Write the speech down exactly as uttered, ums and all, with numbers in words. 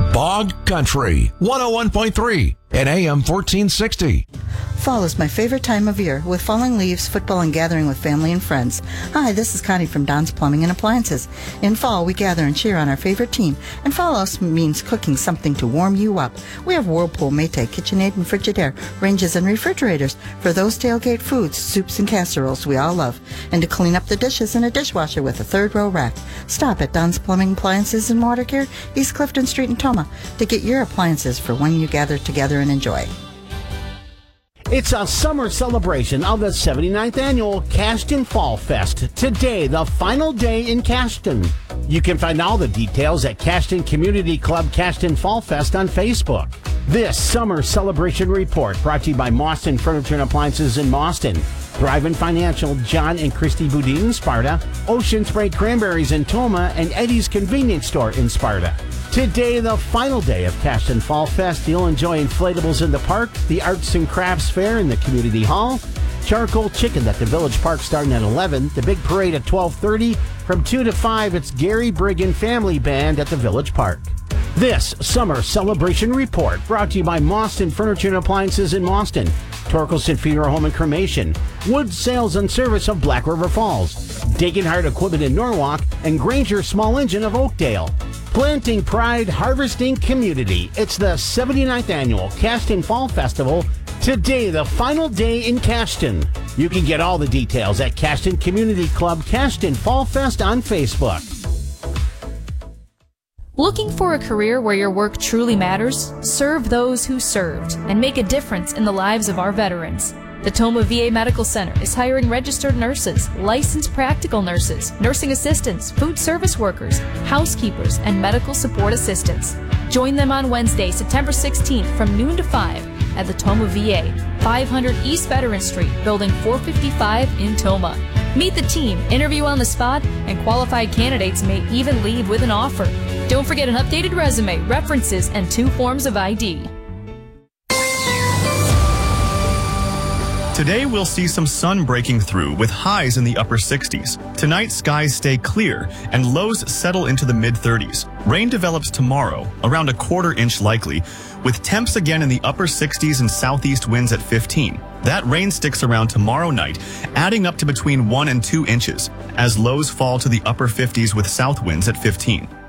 Bog Country, one oh one point three and A M fourteen sixty. Fall is my favorite time of year, with falling leaves, football, and gathering with family and friends. Hi, this is Connie from Don's Plumbing and Appliances. In fall, we gather and cheer on our favorite team, and fall also means cooking something to warm you up. We have Whirlpool, Maytag, KitchenAid, and Frigidaire, ranges and refrigerators for those tailgate foods, soups, and casseroles we all love, and to clean up the dishes in a dishwasher with a third row rack. Stop at Don's Plumbing, Appliances, and Water Care, East Clifton Street in Toma, to get your appliances for when you gather together and enjoy. It's a summer celebration of the seventy-ninth Annual Cashton Fall Fest. Today, the final day in Cashton. You can find all the details at Cashton Community Club Cashton Fall Fest on Facebook. This summer celebration report brought to you by Mauston Furniture and Appliances in Mauston, Thrivent Financial, John and Christy Boudin in Sparta, Ocean Spray Cranberries in Toma, and Eddie's Convenience Store in Sparta. Today, the final day of Cashton Fall Fest. You'll enjoy inflatables in the park, the Arts and Crafts Fair in the Community Hall, charcoal chicken at the Village Park starting at eleven, the big parade at twelve thirty. From two to five, it's Gary Briggan Family Band at the Village Park. This summer celebration report brought to you by Mauston Furniture and Appliances in Mauston, Torkelson Funeral Home and Cremation, Wood Sales and Service of Black River Falls, Degenhardt Equipment in Norwalk, and Granger Small Engine of Oakdale. Planting pride, harvesting community. It's the seventy-ninth Annual Cashton Fall Festival. Today, the final day in Cashton. You can get all the details at Cashton Community Club Cashton Fall Fest on Facebook. Looking for a career where your work truly matters? Serve those who served and make a difference in the lives of our veterans. The Toma V A Medical Center is hiring registered nurses, licensed practical nurses, nursing assistants, food service workers, housekeepers, and medical support assistants. Join them on Wednesday, September sixteenth from noon to five at the Toma V A, five hundred East Veteran Street, Building four fifty-five in Toma. Meet the team, interview on the spot, and qualified candidates may even leave with an offer. Don't forget an updated resume, references, and two forms of I D. Today we'll see some sun breaking through with highs in the upper sixties. Tonight skies stay clear and lows settle into the mid thirties. Rain develops tomorrow, around a quarter inch likely, with temps again in the upper sixties and southeast winds at fifteen. That rain sticks around tomorrow night, adding up to between one and two inches, as lows fall to the upper fifties with south winds at fifteen.